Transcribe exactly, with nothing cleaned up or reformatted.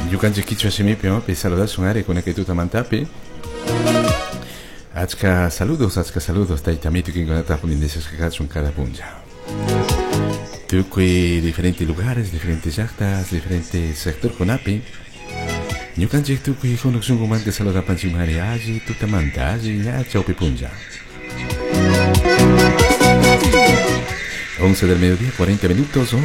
Yukanchi kichwa shimipio, pe saludar sunare con que tu tamantapi. Achka saludos, achka saludos, taitamito que enconatra por indeseos que un cada punja. Tukui diferentes lugares, diferentes actas, diferentes sector con api. Yukanchi tukui conexión con mante saludar panchimari aji, tu tamanta aji, ya chaupi punja. once del mediodía, cuarenta minutos.